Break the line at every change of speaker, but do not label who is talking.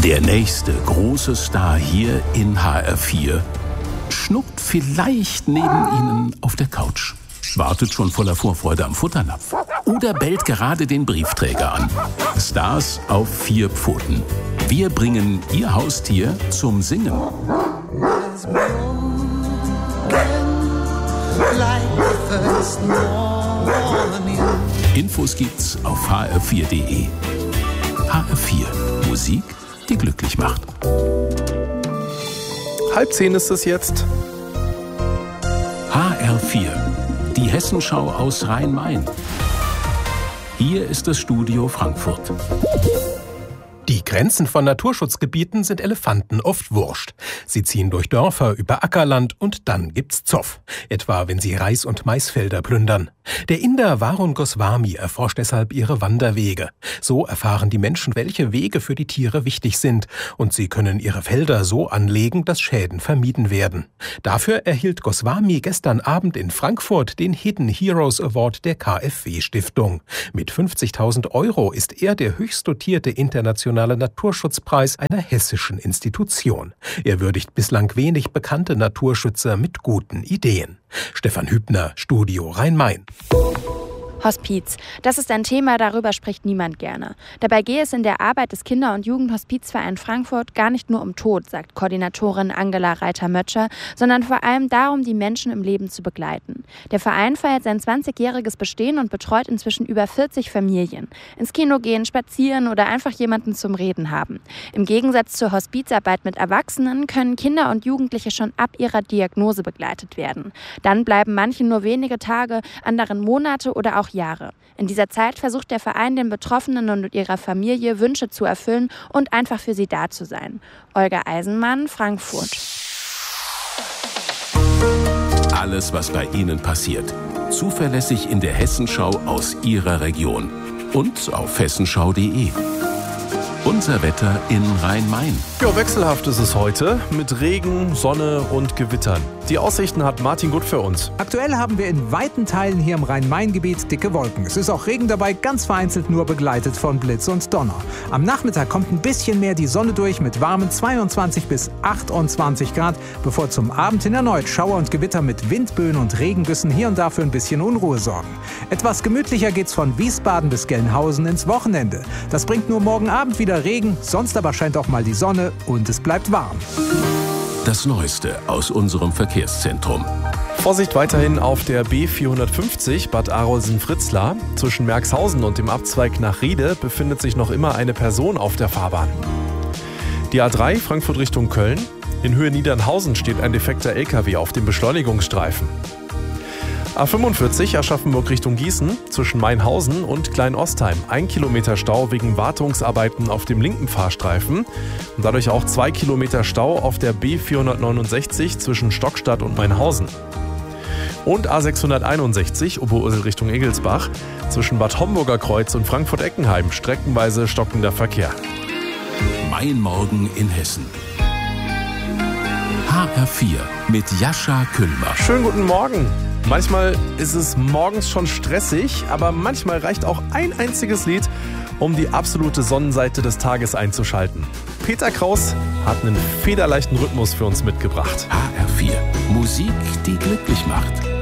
Der nächste große Star hier in HR4 schnuckt vielleicht neben Ihnen auf der Couch, wartet schon voller Vorfreude am Futternapf oder bellt gerade den Briefträger an. Stars auf 4 Pfoten. Wir bringen Ihr Haustier zum Singen. Infos gibt's auf hr4.de. HR4. Musik, die glücklich macht.
9:30 ist es jetzt.
HR4. Die Hessenschau aus Rhein-Main. Hier ist das Studio Frankfurt.
Die Grenzen von Naturschutzgebieten sind Elefanten oft wurscht. Sie ziehen durch Dörfer, über Ackerland und dann gibt's Zoff. Etwa, wenn sie Reis- und Maisfelder plündern. Der Inder Varun Goswami erforscht deshalb ihre Wanderwege. So erfahren die Menschen, welche Wege für die Tiere wichtig sind. Und sie können ihre Felder so anlegen, dass Schäden vermieden werden. Dafür erhielt Goswami gestern Abend in Frankfurt den Hidden Heroes Award der KfW-Stiftung. Mit 50.000 € ist er der höchst dotierte internationale Naturschutzpreis einer hessischen Institution. Er würdigt bislang wenig bekannte Naturschützer mit guten Ideen. Stefan Hübner, Studio Rhein-Main.
Hospiz. Das ist ein Thema, darüber spricht niemand gerne. Dabei gehe es in der Arbeit des Kinder- und Jugendhospizverein Frankfurt gar nicht nur um Tod, sagt Koordinatorin Angela Reiter-Mötscher, sondern vor allem darum, die Menschen im Leben zu begleiten. Der Verein feiert sein 20-jähriges Bestehen und betreut inzwischen über 40 Familien. Ins Kino gehen, spazieren oder einfach jemanden zum Reden haben. Im Gegensatz zur Hospizarbeit mit Erwachsenen können Kinder und Jugendliche schon ab ihrer Diagnose begleitet werden. Dann bleiben manche nur wenige Tage, anderen Monate oder auch Jahre. In dieser Zeit versucht der Verein den Betroffenen und ihrer Familie Wünsche zu erfüllen und einfach für sie da zu sein. Olga Eisenmann, Frankfurt.
Alles, was bei Ihnen passiert. Zuverlässig in der Hessenschau aus Ihrer Region. Und auf hessenschau.de. Unser Wetter in Rhein-Main.
Ja, wechselhaft ist es heute mit Regen, Sonne und Gewittern. Die Aussichten hat Martin Gut für uns.
Aktuell haben wir in weiten Teilen hier im Rhein-Main-Gebiet dicke Wolken. Es ist auch Regen dabei, ganz vereinzelt nur begleitet von Blitz und Donner. Am Nachmittag kommt ein bisschen mehr die Sonne durch mit warmen 22 bis 28 Grad, bevor zum Abend hin erneut Schauer und Gewitter mit Windböen und Regengüssen hier und da für ein bisschen Unruhe sorgen. Etwas gemütlicher geht's von Wiesbaden bis Gelnhausen ins Wochenende. Das bringt nur morgen Abend wieder Regen, sonst aber scheint auch mal die Sonne und es bleibt warm.
Das Neueste aus unserem Verkehrszentrum.
Vorsicht weiterhin auf der B450 Bad Arolsen-Fritzlar. Zwischen Merxhausen und dem Abzweig nach Riede befindet sich noch immer eine Person auf der Fahrbahn. Die A3 Frankfurt Richtung Köln. In Höhe Niedernhausen steht ein defekter LKW auf dem Beschleunigungsstreifen. A45 Aschaffenburg Richtung Gießen zwischen Mainhausen und Klein-Ostheim. 1 Kilometer Stau wegen Wartungsarbeiten auf dem linken Fahrstreifen und dadurch auch 2 Kilometer Stau auf der B469 zwischen Stockstadt und Mainhausen. Und A661 Oberursel Richtung Egelsbach zwischen Bad Homburger Kreuz und Frankfurt-Eckenheim. Streckenweise stockender Verkehr.
Mein Morgen in Hessen. HR4 mit Jascha Küllmer.
Schönen guten Morgen. Manchmal ist es morgens schon stressig, aber manchmal reicht auch ein einziges Lied, um die absolute Sonnenseite des Tages einzuschalten. Peter Kraus hat einen federleichten Rhythmus für uns mitgebracht.
HR4. Musik, die glücklich macht.